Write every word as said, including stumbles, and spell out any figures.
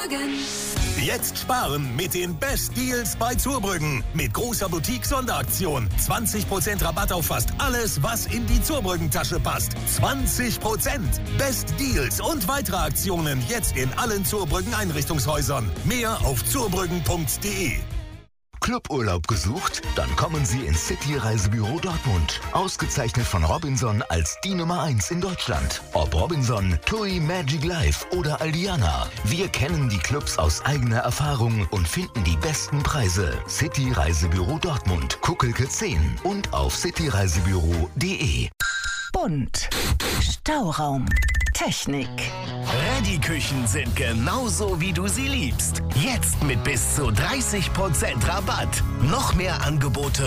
Zurbrüggen. Jetzt sparen mit den Best Deals bei Zurbrüggen. Mit großer Boutique-Sonderaktion. zwanzig Prozent Rabatt auf fast alles, was in die Zurbrüggen-Tasche passt. zwanzig Prozent. Best Deals und weitere Aktionen jetzt in allen Zurbrüggen Einrichtungshäusern. Mehr auf zurbrüggen punkt de. Cluburlaub gesucht? Dann kommen Sie ins City Reisebüro Dortmund. Ausgezeichnet von Robinson als die Nummer eins in Deutschland. Ob Robinson, TUI, Magic Life oder Aldiana. Wir kennen die Clubs aus eigener Erfahrung und finden die besten Preise. City Reisebüro Dortmund, Kuckelke zehn und auf cityreisebüro punkt de. Bunt. Stauraum. Technik. Ready-Küchen sind genauso, wie du sie liebst. Jetzt mit bis zu dreißig Prozent Rabatt. Noch mehr Angebote